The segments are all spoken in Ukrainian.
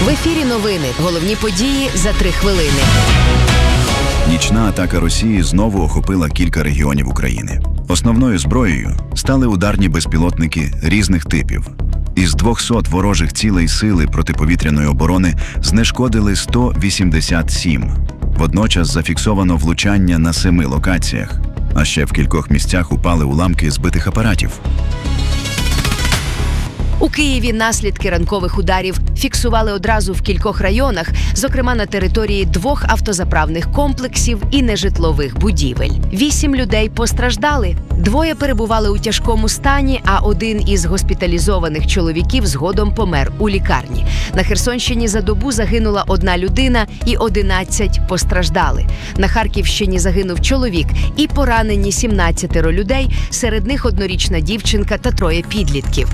В ефірі новини. Головні події за 3 хвилини. Нічна атака Росії знову охопила кілька регіонів України. Основною зброєю стали ударні безпілотники різних типів. Із 200 ворожих цілей сили протиповітряної оборони знешкодили 187. Водночас зафіксовано влучання на 7 локаціях, а ще в кількох місцях упали уламки збитих апаратів. У Києві наслідки ранкових ударів фіксували одразу в кількох районах, зокрема на території 2 автозаправних комплексів і нежитлових будівель. 8 людей постраждали. 2 перебували у тяжкому стані, а 1 із госпіталізованих чоловіків згодом помер у лікарні. На Херсонщині за добу загинула 1 людина і 11 постраждали. На Харківщині загинув чоловік і поранені 17 людей, серед них 1-річна дівчинка та 3 підлітків.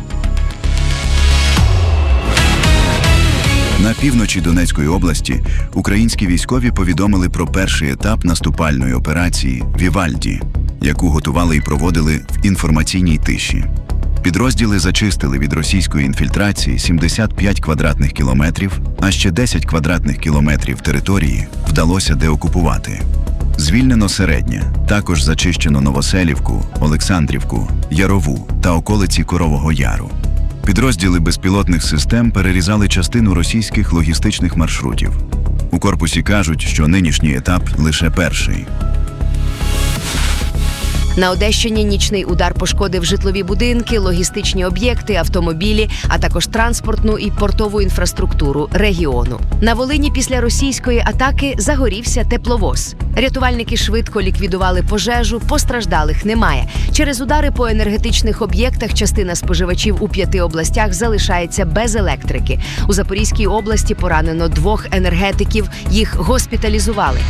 На півночі Донецької області українські військові повідомили про перший етап наступальної операції «Вівальді», яку готували і проводили в інформаційній тиші. Підрозділи зачистили від російської інфільтрації 75 квадратних кілометрів, а ще 10 квадратних кілометрів території вдалося деокупувати. Звільнено Середнє, також зачищено Новоселівку, Олександрівку, Ярову та околиці Корового Яру. Підрозділи безпілотних систем перерізали частину російських логістичних маршрутів. У корпусі кажуть, що нинішній етап лише перший. На Одещині нічний удар пошкодив житлові будинки, логістичні об'єкти, автомобілі, а також транспортну і портову інфраструктуру регіону. На Волині після російської атаки загорівся тепловоз. Рятувальники швидко ліквідували пожежу, постраждалих немає. Через удари по енергетичних об'єктах частина споживачів у 5 областях залишається без електрики. У Запорізькій області поранено 2 енергетиків, їх госпіталізували.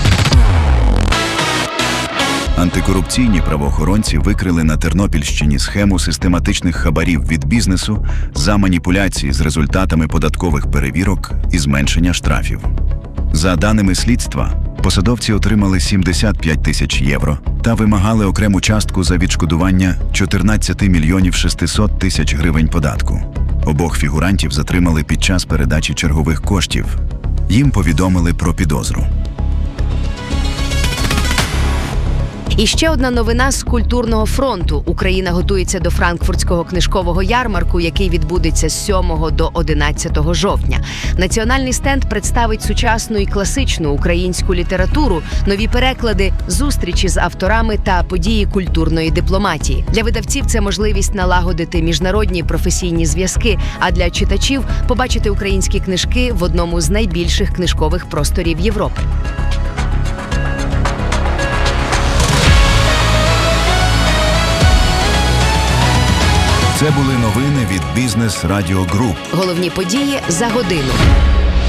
Антикорупційні правоохоронці викрили на Тернопільщині схему систематичних хабарів від бізнесу за маніпуляції з результатами податкових перевірок і зменшення штрафів. За даними слідства, посадовці отримали 75 тисяч євро та вимагали окрему частку за відшкодування 14 мільйонів 600 тисяч гривень податку. Обох фігурантів затримали під час передачі чергових коштів. Їм повідомили про підозру. І ще одна новина з культурного фронту. Україна готується до Франкфуртського книжкового ярмарку, який відбудеться з 7 до 11 жовтня. Національний стенд представить сучасну і класичну українську літературу, нові переклади, зустрічі з авторами та події культурної дипломатії. Для видавців це можливість налагодити міжнародні професійні зв'язки, а для читачів – побачити українські книжки в одному з найбільших книжкових просторів Європи. Це були новини від Бізнес Радіо Груп. Головні події за годину.